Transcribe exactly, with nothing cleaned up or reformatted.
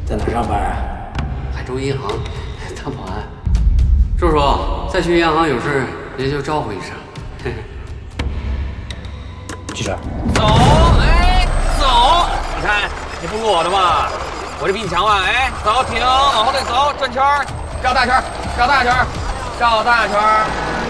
在哪上班啊？ 海州银行当保安。叔叔，再去银行有事您就招呼一声。 记着。 走，哎，走！你看，你不是我的吗？我这比你强吧？哎，走，停，往后再走，转圈，绕大圈，绕大圈，绕大圈。